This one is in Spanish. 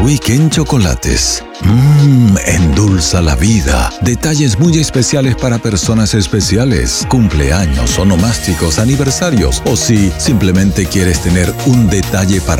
Weekend Chocolates. Endulza la vida. Detalles muy especiales para personas especiales, cumpleaños, onomásticos, aniversarios, o si simplemente quieres tener un detalle para